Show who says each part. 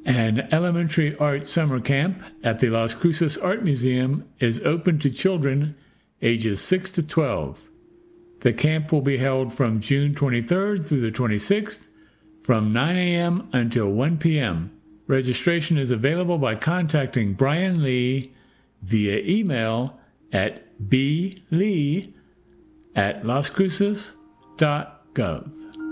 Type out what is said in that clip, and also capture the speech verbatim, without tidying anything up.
Speaker 1: An elementary art summer camp at the Las Cruces Art Museum is open to children ages six to twelve. The camp will be held from June twenty-third through the twenty-sixth from nine a.m. until one p.m. Registration is available by contacting Brian Lee via email at b lee at las cruces dot gov.